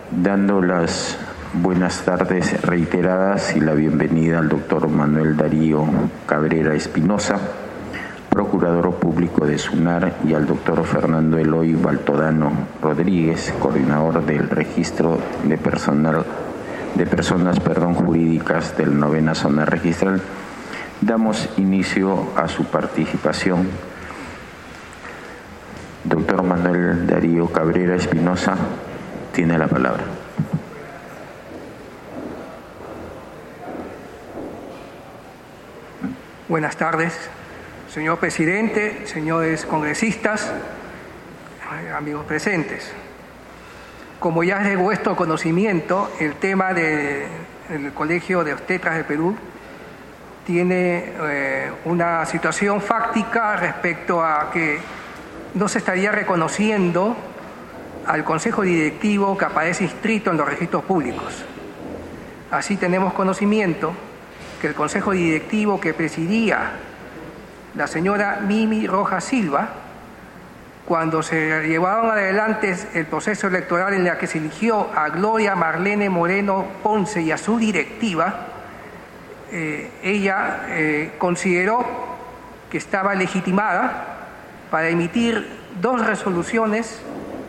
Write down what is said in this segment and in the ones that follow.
Dando las buenas tardes reiteradas y la bienvenida al doctor Manuel Darío Cabrera Espinosa, Procurador Público de SUNAR, y al doctor Fernando Eloy Baltodano Rodríguez, coordinador del Registro de Personas Jurídicas del 9ª Zona Registral, damos inicio a su participación. Doctor Manuel Darío Cabrera Espinosa tiene la palabra. Buenas tardes, señor presidente, señores congresistas, amigos presentes. Como ya es de vuestro conocimiento, el tema del Colegio de Obstetras del Perú tiene una situación fáctica respecto a que no se estaría reconociendo al Consejo Directivo que aparece inscrito en los registros públicos. Así tenemos conocimiento que el Consejo Directivo que presidía la señora Mimi Rojas Silva, cuando se llevaron adelante el proceso electoral en el que se eligió a Gloria Marlene Moreno Ponce y a su directiva, ella consideró que estaba legitimada para emitir dos resoluciones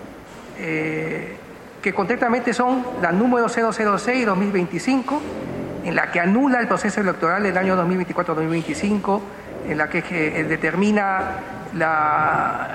que concretamente son la número 006-2025, en la que anula el proceso electoral del año 2024-2025, en la que determina